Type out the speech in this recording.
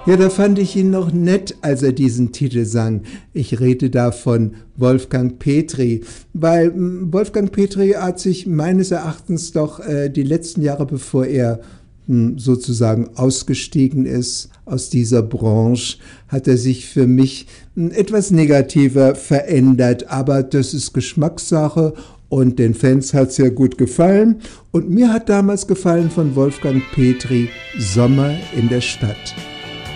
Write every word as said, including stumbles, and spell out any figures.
Ja, da fand ich ihn noch nett, als er diesen Titel sang. Ich rede da von Wolfgang Petri, weil mh, Wolfgang Petri hat sich meines Erachtens doch äh, die letzten Jahre, bevor er mh, sozusagen ausgestiegen ist aus dieser Branche, hat er sich für mich mh, etwas negativer verändert. Aber das ist Geschmackssache und den Fans hat es ja gut gefallen. Und mir hat damals gefallen von Wolfgang Petri Sommer in der Stadt.